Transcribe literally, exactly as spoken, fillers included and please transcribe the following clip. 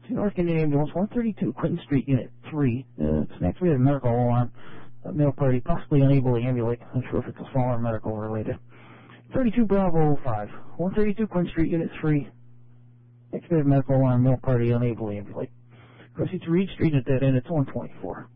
North Indian Ambulance, one thirty-two, Clinton Street, Unit three. Uh, next we have a medical alarm. A male party possibly unable to ambulate. I'm not sure if it's a small or medical related. thirty-two Bravo five, one thirty-two Clinton Street, Unit three. Next we have a medical alarm, male party unable to ambulate. Proceed to Reed Street at that end, it's one twenty-four.